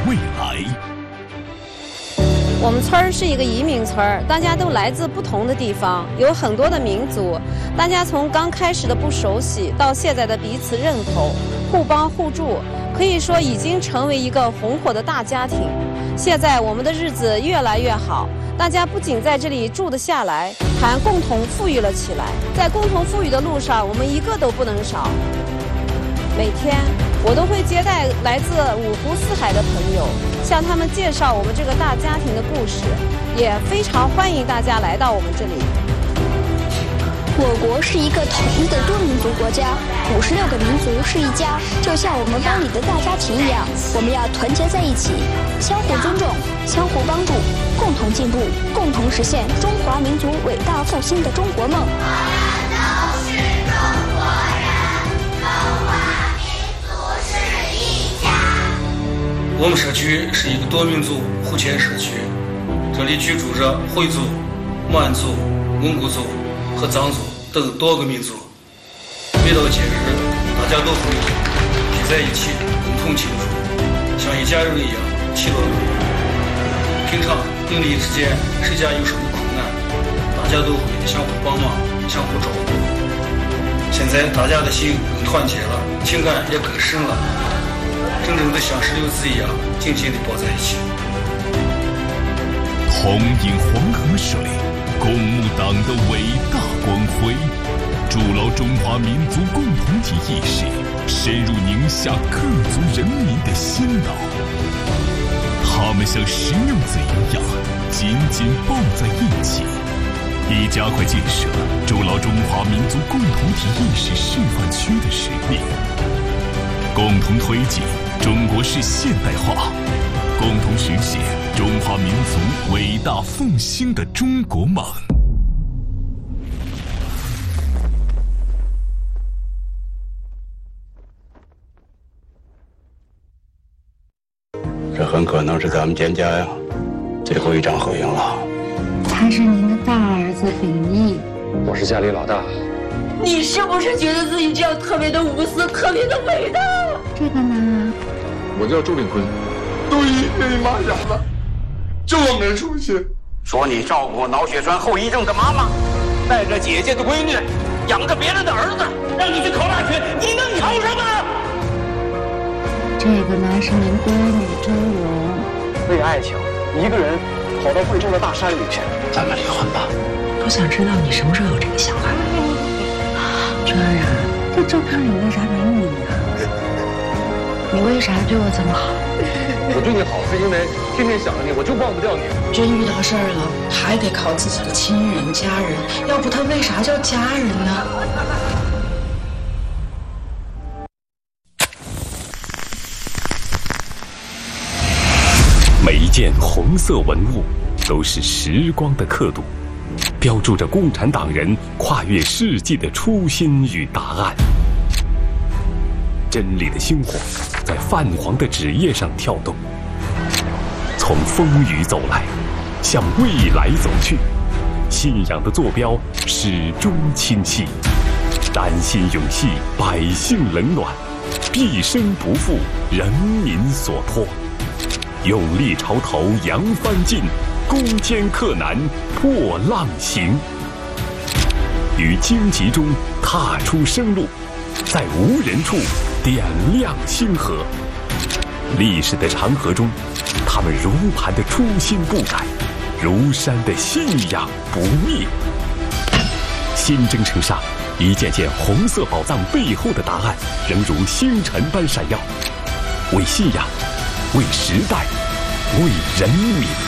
未来。 我们村儿是一个移民村儿，大家都来自不同的地方，有很多的民族。大家从刚开始的不熟悉，到现在的彼此认同、互帮互助，可以说已经成为一个红火的大家庭。现在我们的日子越来越好，大家不仅在这里住得下来，还共同富裕了起来。在共同富裕的路上，我们一个都不能少。每天我都会接待来自五湖四海的朋友，向他们介绍我们这个大家庭的故事，也非常欢迎大家来到我们这里。 我国是一个统一的多民族国家，56个民族是一家，就像我们帮里的大家庭一样，我们要团结在一起，相互尊重，相互帮助，共同进步，共同实现中华民族伟大复兴的中国梦。 我们社区是一个多民族互签社区，这里居住着回族、满族、蒙古族和藏族等多个民族。每到节日，大家都会聚在一起，共同庆祝，像一家人一样其乐融融。平常邻里之间谁家有什么困难，大家都会相互帮忙、相互照顾。现在大家的心更团结了，情感也更深了。真正的像石榴籽一样紧紧地抱在一起。 同饮黄河水，共沐党的伟大光辉，筑牢中华民族共同体意识，深入宁夏各族人民的心脑。他们像石榴籽一样紧紧抱在一起，以加快建设筑牢中华民族共同体意识示范区的实力，共同推进中国式现代化，共同实现中华民族伟大复兴的中国梦。 这很可能是咱们蒹葭呀最后一张合影了。 他是您的大儿子秉义， 我是家里老大。 你是不是觉得自己这样特别的无私，特别的伟大？ 这个呢？ 我叫周炳坤，都因为妈养的，这么出息。 说你照顾脑血栓后遗症的妈妈，带着姐姐的闺女，养着别人的儿子，让你去考大学，你能考什么？ 这个呢是您闺女周蓉， 为爱情，一个人跑到贵州的大山里去。 咱们离婚吧。 我想知道你什么时候有这个想法。 娟儿啊，这照片里为啥没你呀？你为啥对我这么好？ 我对你好是因为天天想着你，我就忘不掉你。 真遇到事儿了，还得靠自己的亲人家人，要不他为啥叫家人呢？ 每一件红色文物都是时光的刻度，标注着共产党人跨越世纪的初心与答案。真理的星火在泛黄的纸页上跳动，从风雨走来，向未来走去。信仰的坐标始终清晰，丹心永系百姓冷暖，毕生不负人民所托。勇立潮头扬帆进，攻坚克难破浪行。于荆棘中踏出生路，在无人处点亮星河。历史的长河中，他们如磐的初心不改，如山的信仰不灭。新征程上，一件件红色宝藏背后的答案，仍如星辰般闪耀。为信仰，为时代，为人民。